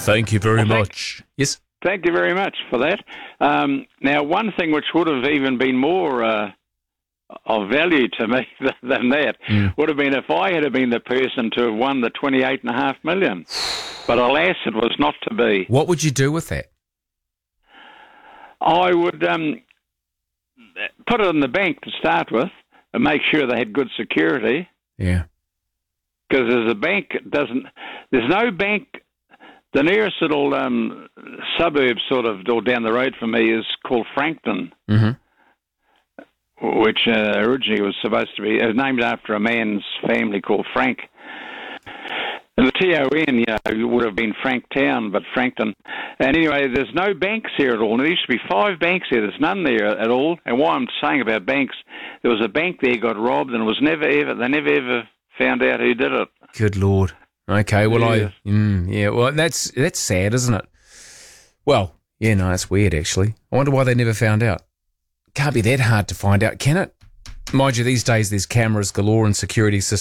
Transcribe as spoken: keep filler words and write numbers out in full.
Thank you very Well, thank- much. Yes. Thank you very much for that. Um, now, one thing which would have even been more uh, of value to me than that Mm. would have been if I had been the person to have won the twenty-eight and a half million. But alas, it was not to be. What would you do with that? I would um, put it in the bank to start with and make sure they had good security. Yeah. Because there's a bank doesn't. There's no bank. The nearest little um, suburb, sort of, or down the road from me, is called Frankton, Mm-hmm. which uh, originally was supposed to be. It was named after a man's family called Frank. And the T O N, you know, would have been Franktown, but Frankton. And anyway, there's no banks here at all. And there used to be five banks here. There's none there at all. And why I'm saying about banks, there was a bank there got robbed, and it was never ever. They never ever found out who did it. Good Lord. Okay, well, Yes. I... Mm, yeah, well, that's that's sad, isn't it? Well, yeah, no, it's weird, actually. I wonder why they never found out. Can't be that hard to find out, can it? Mind you, these days there's cameras galore and security systems.